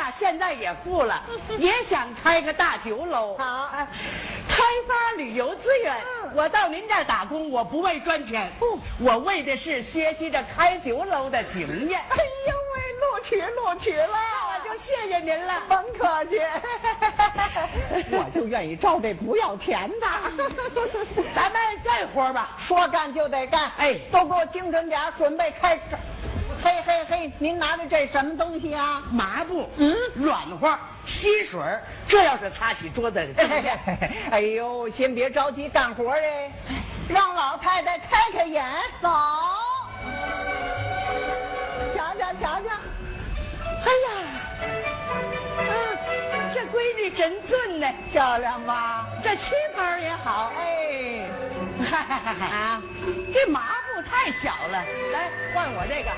呀，现在也富了，也想开个大酒楼。 好， 开发旅游资源。我到您这儿打工，我不为赚钱，我为的是学习着开酒楼的经验。 哎呦喂，录取了， 我就谢谢您了， 甭客气。我就愿意招这不要钱的。 咱们干活吧， 说干就得干。 哎， 都给我精神点，准备开始。嘿嘿嘿，您拿的这什么东西啊？ 麻布，软和，吸水，这要是擦起桌子， 哎呦，先别着急干活哎，让老太太开开眼。 走， 瞧瞧瞧瞧， 哎呀，这闺女真俊呢， 漂亮吧？ 这旗袍也好， 哎， 啊，这麻布太小了，来换我这个。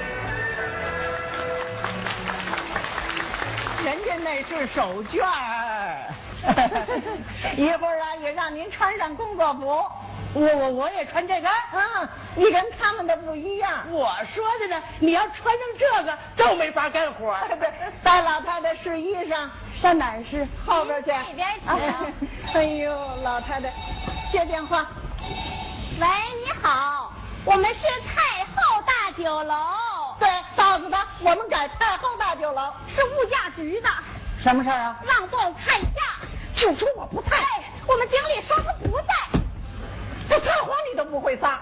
人家那是手绢儿，一会儿啊也让您穿上工作服。 我也穿这个， 你跟他们的不一样。 我说的呢，你要穿上这个就没法干活。 对，带老太太试衣裳， 上哪儿试？ 后边去。 那边请。 哎呦，老太太，接电话。 喂，你好，我们是太后大酒楼。 对，告诉他我们改太后大酒楼。 是物价局的。 什么事儿啊？ 让报菜价。 就说我不在， 我们经理说他不在。 这撒谎你都不会撒。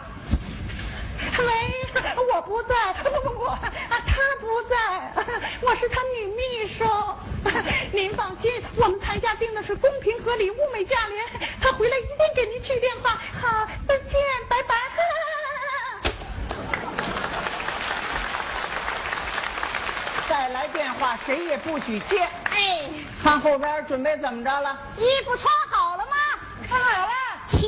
喂，我不在，不，他不在，我是他女秘书。您放心，我们菜价定的是公平合理、物美价廉。他回来一定给您去电话。好，再见，拜拜。再来电话，谁也不许接。 哎， 看后边准备怎么着了？ 衣服穿好了吗？ 穿好了， 请。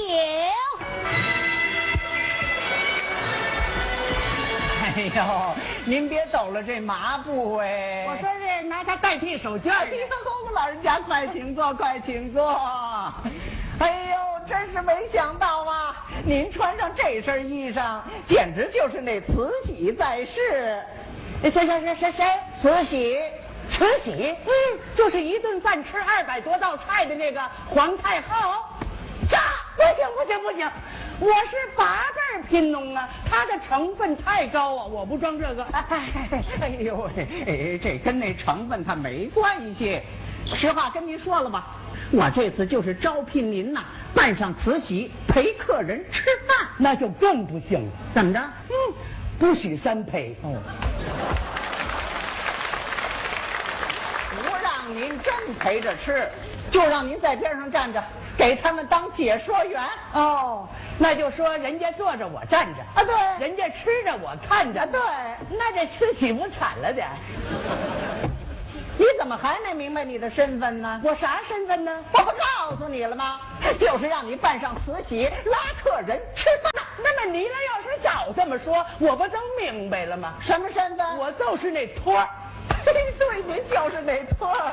哎呦，您别抖了这麻布哎！ 我说是拿它代替手绢。 哎呦，老人家快请坐，快请坐。哎呦，真是没想到啊！您穿上这身衣裳，简直就是那慈禧在世。 谁？ 慈禧， 慈禧，就是一顿饭吃200多道菜的那个皇太后。这不行，我是8辈贫农啊，它的成分太高啊，我不装这个。 哎呦喂，这跟那成分它没关系。实话跟您说了吧，我这次就是招聘您呐，扮上慈禧陪客人吃饭， 那就更不行了。 怎么着？ 不许3陪。 不让您真陪着吃，就让您在边上站着，给他们当解说员。 哦，那就说人家坐着我站着啊，对， 人家吃着我看着。 对， 那这慈禧不惨了点？ 你怎么还没明白你的身份呢？ 我啥身份呢？ 我不告诉你了吗？就是让你扮上慈禧拉客人吃饭。 那么你要是早这么说，我不都明白了吗？ 什么身份？ 我就是那托儿。 对，您就是那托儿。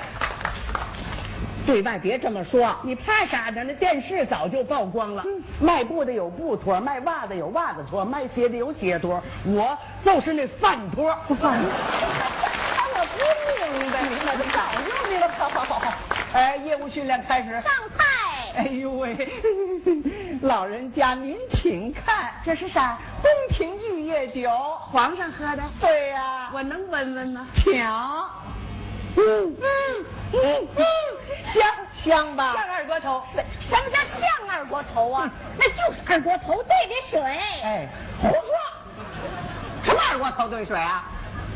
对外别这么说， 你怕啥呢？那电视早就曝光了。卖布的有布托，卖袜子有袜子托，卖鞋的有鞋托，我就是那饭托。 我不明白，明白就早就明白。好。业务训练开始。 上菜。 哎呦喂，老人家您请看， 这是啥？ 宫廷玉液酒， 皇上喝的。 对呀， 我能闻闻吗？ 抢。香吧？ 像二锅头。 什么叫像二锅头啊？那就是二锅头兑的水。 哎，胡说！什么二锅头兑水啊？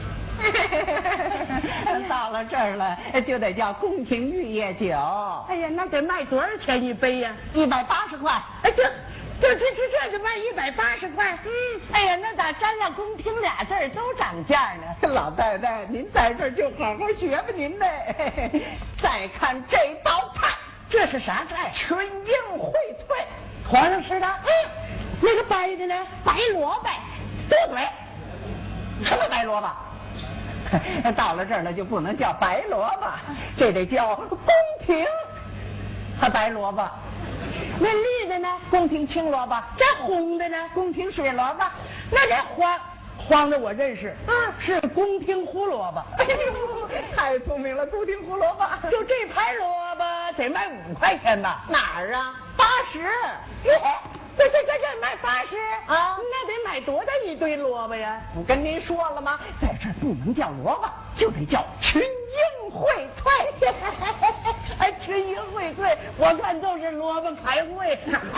到了这儿了，就得叫宫廷玉液酒。 哎呀，那得卖多少钱一杯呀 ？180块。 哎，这就卖180块。哎呀，那咋沾了宫廷俩字儿都涨价呢？ 老太太，您在这儿就好好学吧您的。再看这道菜， 这是啥菜？ 群英荟萃， 皇上吃的。那个白的呢？ 白萝卜。 多嘴，什么白萝卜？到了这儿了就不能叫白萝卜，这得叫宫廷白萝卜。 那绿的呢？ 宫廷青萝卜。 这红的呢？ 宫廷水萝卜。 那这黄的我认识，是宫廷胡萝卜。 哎呦，太太聪明了，宫廷胡萝卜。 就这盘萝卜得卖5块钱吧？ 哪儿啊？80。 这卖80 啊？ 那得买多大一堆萝卜呀？ 不跟您说了吗？在这儿不能叫萝卜，就得叫群英荟萃。 哎，群英荟萃，我看都是萝卜开会。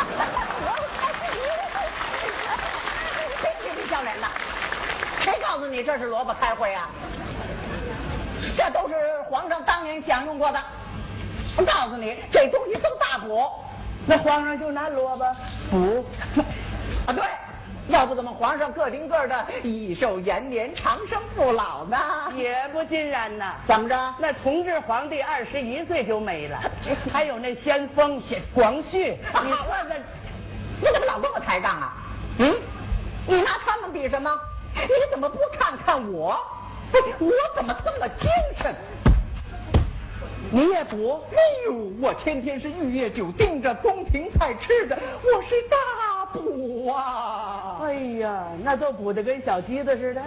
别嬉皮笑脸的，谁告诉你这是萝卜开会啊？这都是皇上当年享用过的。我告诉你，这东西都大补。 那皇上就拿萝卜补啊，对，要不怎么皇上个顶个的益寿延年、长生不老呢？ 也不尽然呐。 怎么着？ 那同治皇帝21岁就没了，还有那先锋广旭，你算算， 你怎么老跟我抬杠啊？嗯，你拿他们比什么？你怎么不看看我？我怎么这么精神？ 你也补？ 哎呦，我天天是玉液酒盯着，宫廷菜吃着，我是大补啊！ 哎呀，那都补得跟小鸡子似的。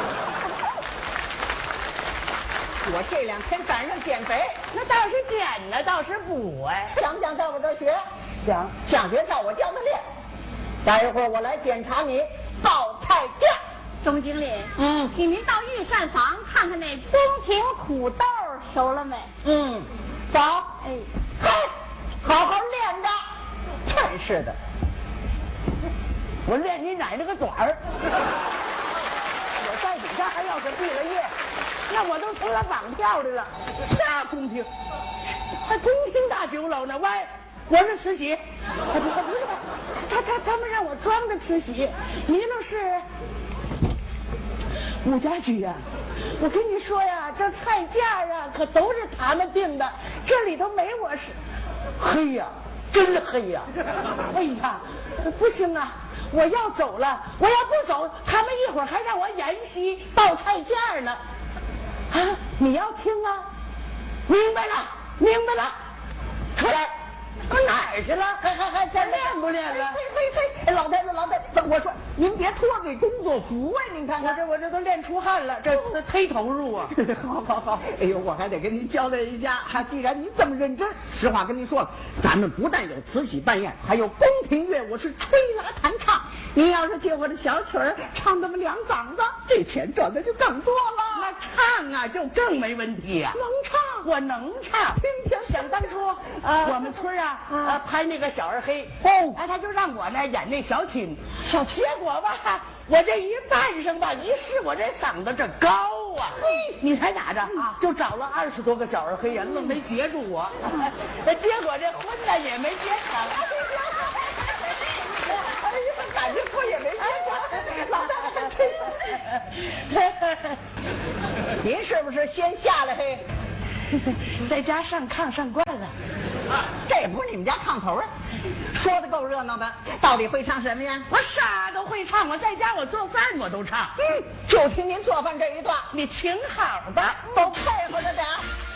我这2天赶上减肥， 那倒是减呢，倒是补哎。 想不想在我这儿学？ 想学照我教的练。待一会儿我来检查你报菜价。 钟经理，请您到御膳房看看那宫廷土豆熟了没？ 走。 哎， 嘿，好好练着。真是的， 我练你奶奶个爪儿！我在底下还要是毕了业，那我都成了绑票的了。那宫廷，还宫廷大酒楼呢？喂，我是慈禧。哎，不是，他们让我装的慈禧，你那是武家驹呀。我跟你说呀，这菜价啊可都是他们定的，这里头没我是。黑呀，真黑呀！哎呀，不行啊，我要走了，我要不走，他们一会儿还让我演戏报菜价呢。啊，你要听啊？明白了，出来。我哪儿去了？还练不练了？ 嘿，老太太，我说您别脱罪工作服啊！您看看， 我这都练出汗了，这忒投入啊！ 好，哎呦，我还得跟您交代一下，既然您这么认真，实话跟您说了，咱们不但有慈禧扮演，还有宫廷乐舞是吹拉弹唱。您要是借我的小曲儿唱那么2嗓子，这钱赚的就更多了。 那唱啊，就更没问题呀。 能唱， 我能唱。想当初，我们村拍那个小二黑，他就让我呢演那小青，结果吧，我这一扮上吧，一试我这嗓子这高啊，你猜咋着？就找了20多个小二黑呀，愣没截住我，结果这婚呢也没结成。 哎呀，感觉我也没结成，老大真您是不是先下来嘿？ 在家上炕上惯了， 这不是你们家炕头啊？说的够热闹的，到底会唱什么呀？ 我啥都会唱，我在家我做饭我都唱。 就听您做饭这一段， 你请好吧， 都配合着点。